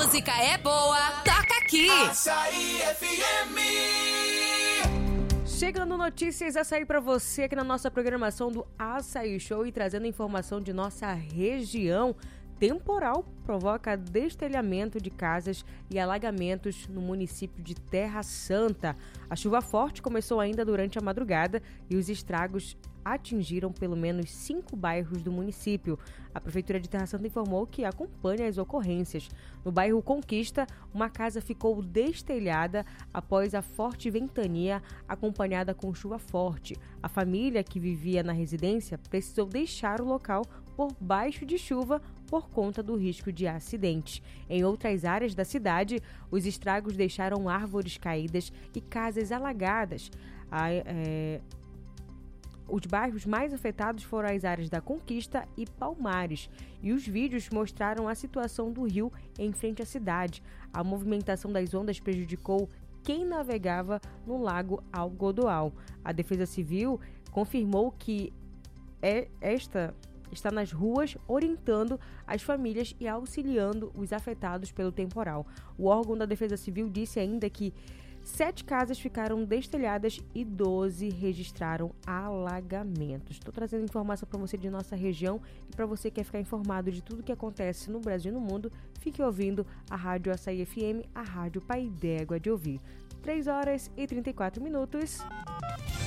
música é boa, toca aqui. Açaí FM. Chegando notícias Açaí para você aqui na nossa programação do Açaí Show e trazendo informação de nossa região. Temporal provoca destelhamento de casas e alagamentos no município de Terra Santa. A chuva forte começou ainda durante a madrugada e os estragos atingiram pelo menos 5 bairros do município. A Prefeitura de Terra Santa informou que acompanha as ocorrências. No bairro Conquista, uma casa ficou destelhada após a forte ventania acompanhada com chuva forte. A família que vivia na residência precisou deixar o local por baixo de chuva por conta do risco de acidente. Em outras áreas da cidade, os estragos deixaram árvores caídas e casas alagadas. Os bairros mais afetados foram as áreas da Conquista e Palmares, e os vídeos mostraram a situação do rio em frente à cidade. A movimentação das ondas prejudicou quem navegava no Lago Algodoal. A Defesa Civil confirmou que está nas ruas orientando as famílias e auxiliando os afetados pelo temporal. O órgão da Defesa Civil disse ainda que 7 casas ficaram destelhadas e 12 registraram alagamentos. Estou trazendo informação para você de nossa região e para você que quer ficar informado de tudo que acontece no Brasil e no mundo, fique ouvindo a Rádio Açaí FM, a Rádio Pai d'Égua de ouvir. 3 horas e 34 minutos.